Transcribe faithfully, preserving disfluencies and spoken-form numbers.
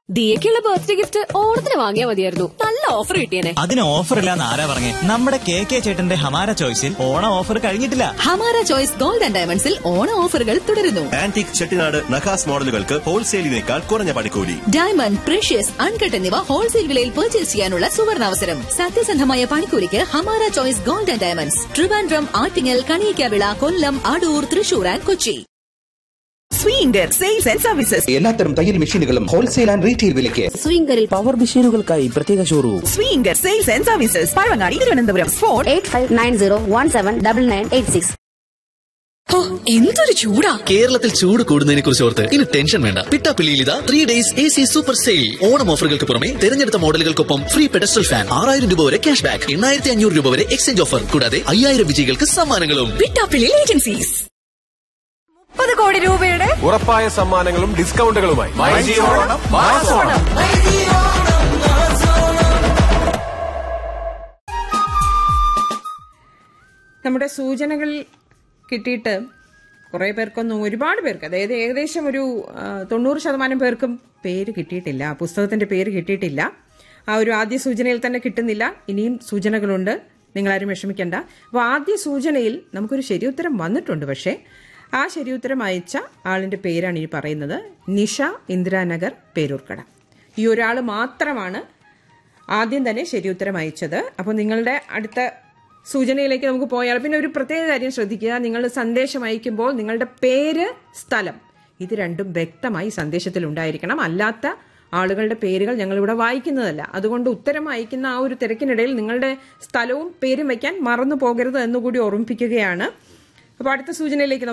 ദിയക്കുള്ള birthday gift ഓണത്തിന് വാങ്ങിയാൽ മതിയായിരുന്നു. നല്ല ഓഫർ കിട്ടിയേനെ. അതിന് ഓഫർ ഇല്ലാന്ന് ആരാ പറഞ്ഞേ? നമ്മുടെ കെ കെ ചേട്ടന്റെ ഹമാര ചോയ്സിൽ ഓണ ഓഫർ കഴിഞ്ഞിട്ടില്ല. ഹമാര ചോയ്സ് ഗോൾഡ് ആൻഡ് ഡയമണ്ട്സിൽ ഓണ ഓഫറുകൾ തുടരുന്നു. ആന്റിക് ചെട്ടിനാട് നഖാസ് മോഡലുകൾക്ക് ഹോൾസെയിലിനേക്കാൾ കുറഞ്ഞ പണിക്കൂലി. ഡയമണ്ട്, പ്രഷ്യസ്, അൺകട്ട് എന്നിവ ഹോൾസെയിൽ വിലയിൽ പർച്ചേസ് ചെയ്യാനുള്ള സുവർണാവസരം. സത്യസന്ധമായ പണിക്കൂലിക്ക് Hamara choice gold and diamonds, Trivandrum, Attingal, Kaliyakkavilai, Kollam, Adoor, Thrissur and Kochi. Swinger sales and services. എല്ലാത്തരം തയ്യൽ മെഷീനുകളും ഹോൾസെയിൽ ആൻഡ് റീറ്റെയിൽ വിലയ്ക്ക്. സ്വിംഗറിൽ പവർ മെഷീനുകൾക്കായി പ്രത്യേക showroom. Swinger sales and services, Pazhavangadi, Thiruvananthapuram. Phone eight five nine zero one seven double nine eight six. എന്തൊരു ചൂടാ! കേരളത്തിൽ ചൂട് കൂടുന്നതിനെ കുറിച്ച് ഓർത്ത് ഇനി ടെൻഷൻ വേണ്ട. പിട്ടാപ്പിള്ളിയിൽ ഇതാ three days A C super sale. Onam ഓഫറുകൾക്ക് പുറമെ തിരഞ്ഞെടുത്ത മോഡലുകൾക്കൊപ്പം ഫ്രീ പെഡസ്റ്റൽ ഫാൻ, ആറായിരം രൂപ വരെ ക്യാഷ് ബാക്ക്, എണ്ണായിരത്തി അഞ്ഞൂറ് രൂപ വരെ എക്സ്ചേഞ്ച് ഓഫർ, കൂടാതെ അയ്യായിരം വിജയികൾക്ക് സമ്മാനങ്ങളും. പിട്ടാപ്പിള്ളി ഏജൻസീസ്. മുപ്പത് കോടി രൂപയുടെ ഉറപ്പായ സമ്മാനങ്ങളും ഡിസ്കൗണ്ടുകളുമായി നമ്മുടെ സൂചനകൾ കിട്ടിയിട്ട് കുറേ പേർക്കൊന്നും, ഒരുപാട് പേർക്ക്, അതായത് ഏകദേശം ഒരു തൊണ്ണൂറ് ശതമാനം പേർക്കും പേര് കിട്ടിയിട്ടില്ല, പുസ്തകത്തിന്റെ പേര് കിട്ടിയിട്ടില്ല. ആ ഒരു ആദ്യ സൂചനയിൽ തന്നെ കിട്ടുന്നില്ല. ഇനിയും സൂചനകളുണ്ട്, നിങ്ങളാരും വിഷമിക്കണ്ട. അപ്പോൾ ആദ്യ സൂചനയിൽ നമുക്കൊരു ശരിയുത്തരം വന്നിട്ടുണ്ട്. പക്ഷേ ആ ശരിയുത്തരം അയച്ച ആളിന്റെ പേരാണ് ഇനി പറയുന്നത്. നിഷ, ഇന്ദിരാനഗർ, പേരൂർക്കട. ഈ ഒരാൾ മാത്രമാണ് ആദ്യം തന്നെ ശരിയുത്തരം അയച്ചത്. അപ്പോൾ നിങ്ങളുടെ അടുത്ത സൂചനയിലേക്ക് നമുക്ക് പോയാൽ, പിന്നെ ഒരു പ്രത്യേക കാര്യം ശ്രദ്ധിക്കുക. നിങ്ങൾ സന്ദേശം അയക്കുമ്പോൾ നിങ്ങളുടെ പേര്, സ്ഥലം, ഇത് രണ്ടും വ്യക്തമായി സന്ദേശത്തിൽ ഉണ്ടായിരിക്കണം. അല്ലാത്ത ആളുകളുടെ പേരുകൾ ഞങ്ങളിവിടെ വായിക്കുന്നതല്ല. അതുകൊണ്ട് ഉത്തരം അയക്കുന്ന ആ ഒരു തിരക്കിനിടയിൽ നിങ്ങളുടെ സ്ഥലവും പേരും വയ്ക്കാൻ മറന്നു പോകരുത് എന്നുകൂടി ഓർമ്മിപ്പിക്കുകയാണ്. അപ്പോൾ അടുത്ത സൂചനയിലേക്ക്